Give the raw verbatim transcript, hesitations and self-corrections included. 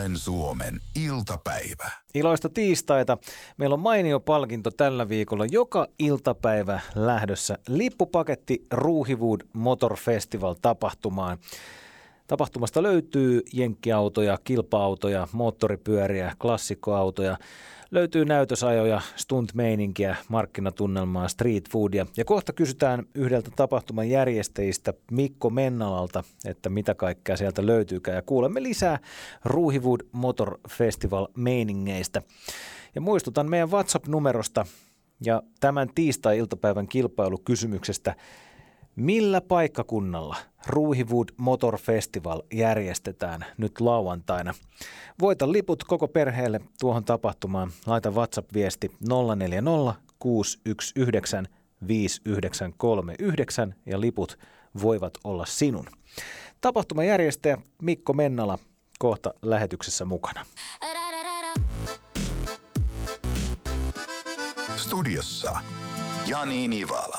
Iloinen Suomen iltapäivä. Iloista tiistaita. Meillä on mainio palkinto tällä viikolla joka iltapäivä lähdössä. Lippupaketti Ruuhiwood Motor Festival -tapahtumaan. Tapahtumasta löytyy jenkkiautoja, kilpa-autoja, moottoripyöriä, klassikkoautoja. Löytyy näytösajoja, stunt-meininkiä, markkinatunnelmaa, street foodia. Ja kohta kysytään yhdeltä tapahtuman järjestäjistä Mikko Mennalalta, että mitä kaikkea sieltä löytyykään. Ja kuulemme lisää Ruuhiwood Motor Festival -meiningeistä. Ja muistutan meidän WhatsApp-numerosta ja tämän tiistai-iltapäivän kilpailukysymyksestä. Millä paikkakunnalla Ruuhiwood Motor Festival järjestetään nyt lauantaina? Voita liput koko perheelle tuohon tapahtumaan. Laita WhatsApp-viesti nolla neljä nolla kuusi yksi yhdeksän viisi yhdeksän kolme yhdeksän ja liput voivat olla sinun. Tapahtuman järjestäjä Mikko Mennala kohta lähetyksessä mukana. Studiossa Jani Nivala.